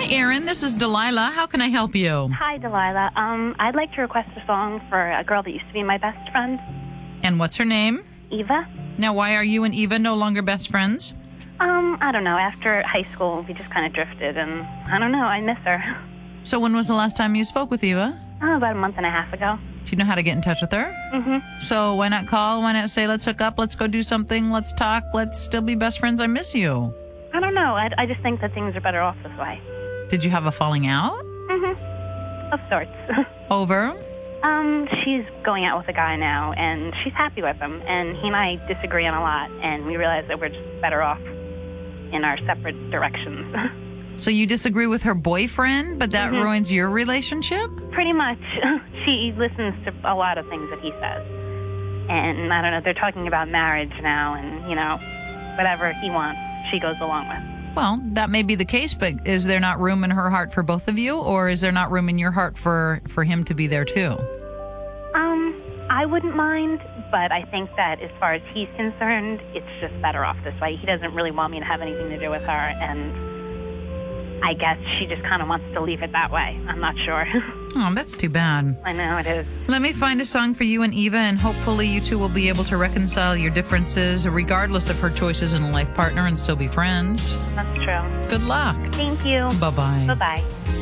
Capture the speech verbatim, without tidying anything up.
Erin. This is Delilah. How can I help you? Hi, Delilah. Um, I'd like to request a song for a girl that used to be my best friend, And what's her name? Eva. Now, why are you and Eva no longer best friends? Um, I don't know. After high school, we just kind of drifted, and I don't know. I miss her. So when was the last time you spoke with Eva? Oh, about a month and a half ago. Do you know how to get in touch with her? Mm-hmm. So why not call? Why not say, let's hook up, let's go do something, let's talk, let's still be best friends, I miss you. I don't know. I, I just think that things are better off this way. Did you have a falling out? Mm-hmm. Of sorts. Over? um, she's going out with a guy now, and she's happy with him, and he and I disagree on a lot, and we realize that we're just better off in our separate directions. So you disagree with her boyfriend, but that Mhm. ruins your relationship? Pretty much. She listens to a lot of things that he says. And, I don't know, they're talking about marriage now, and, you know, whatever he wants, she goes along with. Well, that may be the case, but is there not room in her heart for both of you, or is there not room in your heart for, for him to be there too? Um, I wouldn't mind, but I think that as far as he's concerned, it's just better off this way. He doesn't really want me to have anything to do with her, and I guess she just kind of wants to leave it that way. I'm not sure. Oh, that's too bad. I know it is. Let me find a song for you and Eva, and hopefully you two will be able to reconcile your differences regardless of her choices in a life partner and still be friends. That's true. Good luck. Thank you. Bye-bye. Bye-bye.